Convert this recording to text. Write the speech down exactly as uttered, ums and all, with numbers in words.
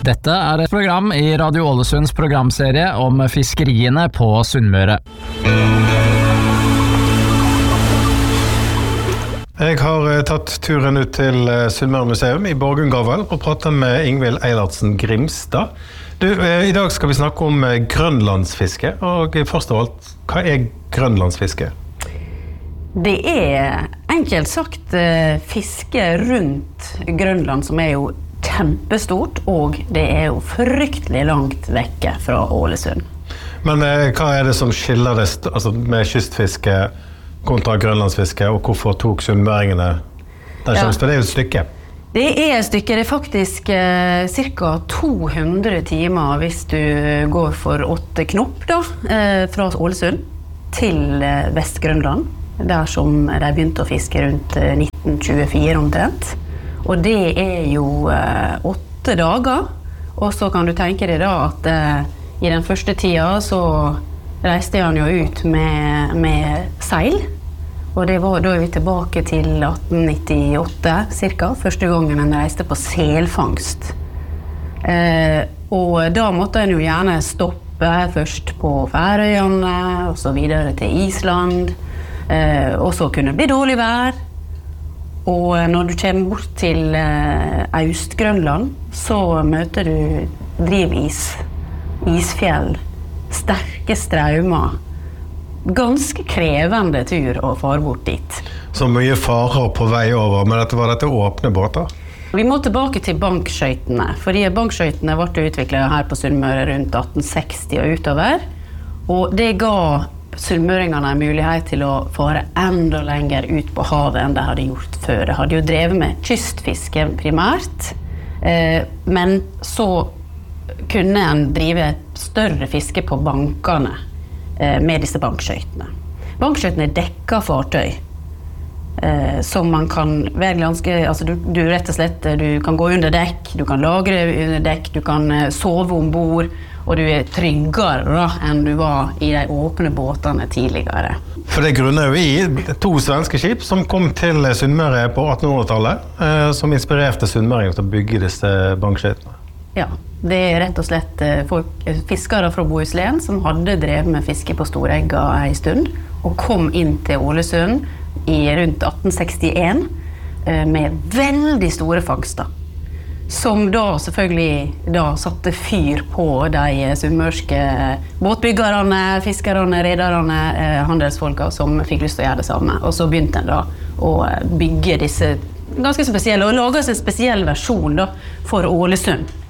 Dette er et program i Radio Ålesunds programserie om fiskeriene på Sunnmøre. Jeg har tatt turen ut til Sunnmøre museum i Borgungavel og pratet med Ingvild Eilertsen Grimstad. Du, i dag skal vi snakke om grønlandsfiske, og først av alt, hva er grønlandsfiske? Det er enkelt sagt fiske rundt Grønland, som er jo kjempestort, og det er jo fryktelig langt vekke fra Ålesund. Men eh, hva er det som skiller det altså, med kystfiske kontra grønlandsfiske, og hvorfor tok sunnmøringene den sjansen? For det er jo et stykke. Det er et stykke, det er faktisk eh, cirka to hundre timer hvis du går for åtte knopp da, eh, fra Ålesund til eh, Vest-Grønland, der som de begynte å fiske rundt eh, nitten tjuefire omtrent. Og det er jo eh, åtte dager, og så kan du tenke deg da at eh, i den første tida så reiste han jo ut med, med seil, og det var da er vi tilbake til atten nittiåtte cirka, første gangen han reiste på selfangst. Eh, og da måtte han jo gjerne stoppe først på Færøyene, og så videre til Island, eh, og så kunne det bli dårlig vær. Og når du kommer bort til eh, Øst-Grønland, så møter du drivis, isfjell, sterke strømmer. Ganske krevende tur å fare bort dit. Så mye farer på vei over, men dette var dette åpne båter? Vi må tilbake til bankskøytene, fordi bankskøytene ble utviklet her på Sunnmøre rundt atten seksti og utover. Og det ga sunnmøringene en mulighet til å fare enda lenger ut på havet enn de hadde gjort før. De hadde jo drevet med kystfiske primært, eh, men så kunne en drive større fiske på bankene eh, med disse bankskøytene. Bankskøytene er dekket fartøy, eh, som man kan være ganske, altså du, du rett og slett, du kan gå under dekk, du kan lagre under dekk, du kan eh, sove ombord, og du er tryggere da, enn du var i de åpne båtene tidligere. For det grunner jo i to svenske skip som kom til Sunnmøre på attenhundretallet, eh, som inspirerte sunnmøringer til å bygge disse bankskøytene. Ja, det er rett og slett folk, fiskere fra Bohuslän som hadde drevet med fiske på Storegga en stund, og kom inn til Ålesund i rundt atten sekstien eh, med veldig store fangster. Som da selvfølgelig da satte fyr på de sunnmørske båtbyggerne, fiskerne, rederne, eh, handelsfolka som fikk lyst til å gjøre det samme. Og så begynte en da å bygge disse ganske spesielle, og lage en spesiell versjon da for Ålesund.